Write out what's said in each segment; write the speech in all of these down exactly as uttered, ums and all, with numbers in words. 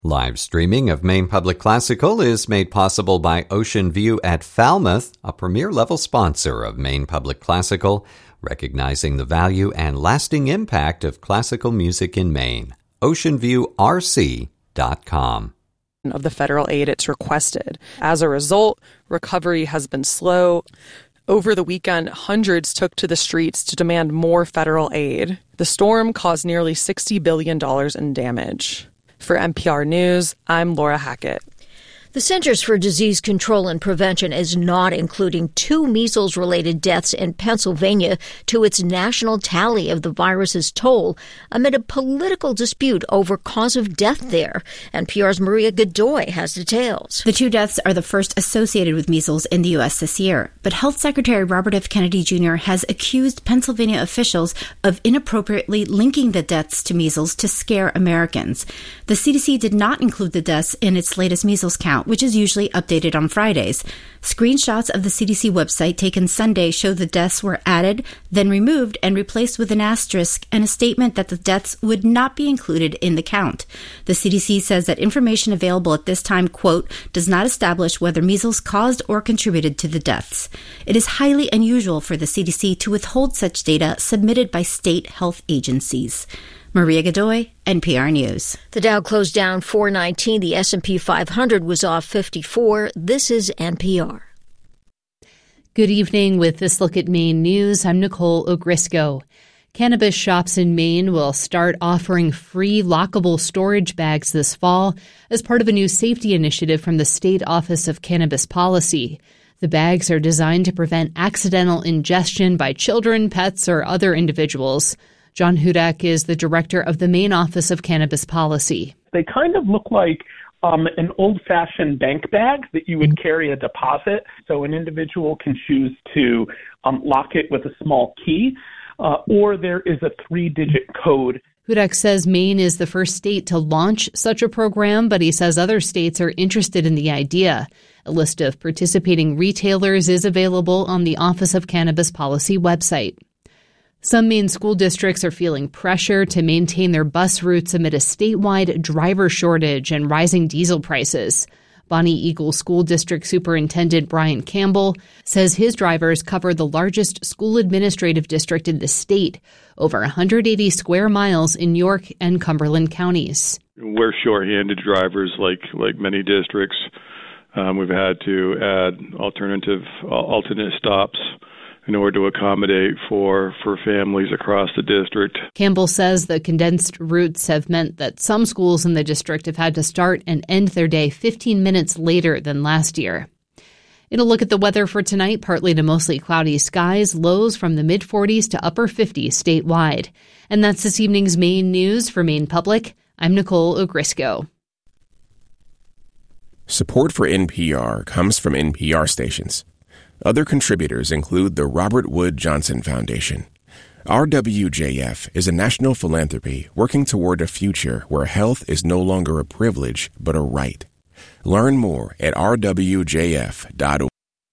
Live streaming of Maine Public Classical is made possible by Ocean View at Falmouth, a premier-level sponsor of Maine Public Classical, recognizing the value and lasting impact of classical music in Maine. ocean view r c dot com. Of the federal aid it's requested. As a result, recovery has been slow. Over the weekend, hundreds took to the streets to demand more federal aid. The storm caused nearly sixty billion dollars in damage. For N P R News, I'm Laura Hackett. The Centers for Disease Control and Prevention is not including two measles-related deaths in Pennsylvania to its national tally of the virus's toll amid a political dispute over cause of death there. N P R's Maria Godoy has details. The two deaths are the first associated with measles in the U S this year, but Health Secretary Robert F. Kennedy Junior has accused Pennsylvania officials of inappropriately linking the deaths to measles to scare Americans. The C D C did not include the deaths in its latest measles count, which is usually updated on Fridays. Screenshots of the C D C website taken Sunday show the deaths were added, then removed and replaced with an asterisk and a statement that the deaths would not be included in the count. The C D C says that information available at this time, quote, does not establish whether measles caused or contributed to the deaths. It is highly unusual for the C D C to withhold such data submitted by state health agencies. Maria Godoy, N P R News. The Dow closed down four nineteen. The S and P five hundred was off fifty-four. This is N P R. Good evening. With this look at Maine news, I'm Nicole Ogrisco. Cannabis shops in Maine will start offering free lockable storage bags this fall as part of a new safety initiative from the State Office of Cannabis Policy. The bags are designed to prevent accidental ingestion by children, pets, or other individuals. John Hudak is the director of the Maine Office of Cannabis Policy. They kind of look like um, an old-fashioned bank bag that you would carry a deposit. So an individual can choose to um, lock it with a small key, uh, or there is a three-digit code. Hudak says Maine is the first state to launch such a program, but he says other states are interested in the idea. A list of participating retailers is available on the Office of Cannabis Policy website. Some Maine school districts are feeling pressure to maintain their bus routes amid a statewide driver shortage and rising diesel prices. Bonnie Eagle School District Superintendent Brian Campbell says his drivers cover the largest school administrative district in the state, over one hundred eighty square miles in York and Cumberland counties. We're short-handed drivers like like many districts. Um, we've had to add alternative uh, alternate stops in order to accommodate for, for families across the district. Campbell says the condensed routes have meant that some schools in the district have had to start and end their day fifteen minutes later than last year. In a look at the weather for tonight, partly to mostly cloudy skies, lows from the mid-forties to upper fifties statewide. And that's this evening's Maine news. For Maine Public, I'm Nicole Ogrisco. Support for N P R comes from N P R stations. Other contributors include the Robert Wood Johnson Foundation. R W J F is a national philanthropy working toward a future where health is no longer a privilege, but a right. Learn more at r w j f dot org.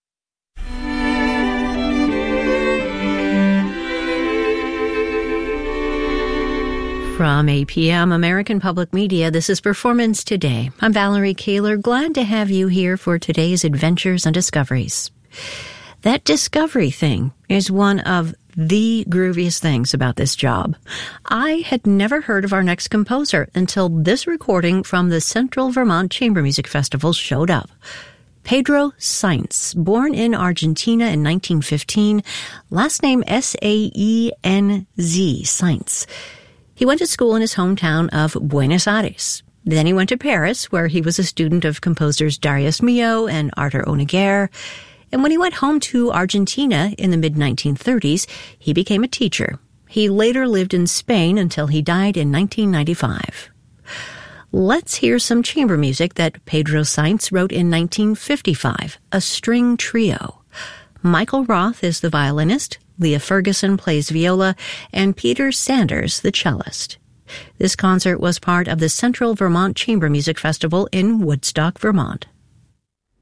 From A P M American Public Media, this is Performance Today. I'm Valerie Kaler. Glad to have you here for today's adventures and discoveries. That discovery thing is one of the grooviest things about this job. I had never heard of our next composer until this recording from the Central Vermont Chamber Music Festival showed up. Pedro Sainz, born in Argentina in nineteen fifteen, last name S A E N Z, Sainz. He went to school in his hometown of Buenos Aires. Then he went to Paris, where he was a student of composers Darius Milhaud and Artur Honegger. And when he went home to Argentina in the mid nineteen thirties, he became a teacher. He later lived in Spain until he died in nineteen ninety-five. Let's hear some chamber music that Pedro Sainz wrote in nineteen fifty-five, a string trio. Michael Roth is the violinist, Leah Ferguson plays viola, and Peter Sanders the cellist. This concert was part of the Central Vermont Chamber Music Festival in Woodstock, Vermont.